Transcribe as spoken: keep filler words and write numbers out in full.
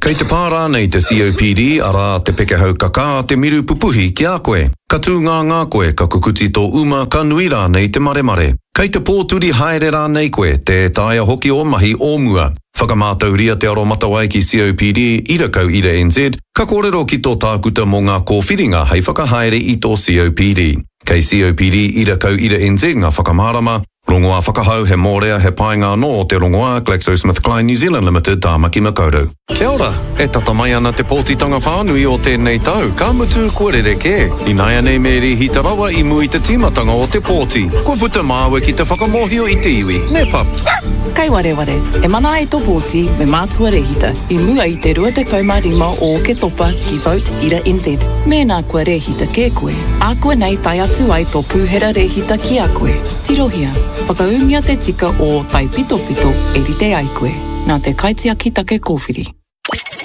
Kei te pārā nei te C O P D ara te pekehau kaka te miru pupuhi ki a koe. Ka tū ngā ngā koe ka kukuti tō uma ka nui rā nei te mare mare. Kei te pōturi haere rā nei koe te tāia hoki o mahi o mua. Whakamātauria te aro matawai ki C O P D i rakau i re N Z, ka kōrero ki tō tākuta mō ngā kōwhiringa hei whakahaere i tō C O P D. Kei C O P D i rakau i re N Z ngā whakamārama, rongoā whakahau he mōrea he painga no o te rongoā GlaxoSmithKline New Zealand Limited tāmaki makaurau. Kia ora, e tata mai ana te pōtitanga whānui o tēnei tau. Ka mutu kōrere kē. I nai anei me ri hita rawa i mui te tīmatanga o te pōti. Ko puta māua ki te whakamohio i te iwi. Ne pap. Kai ware ware, e mana e tō pōti me mātua rehita. I mua i te rua te kaumārima o ke topa ki Vote I R A N Z. Mēnā kua rehita kē koe. A koe nei tai atu ai tō pūhera rehita ki a koe. Tirohia, whakaungia te tika o tai pito pito e rite ai koe. Nā te kaitia ki take kōwhiri.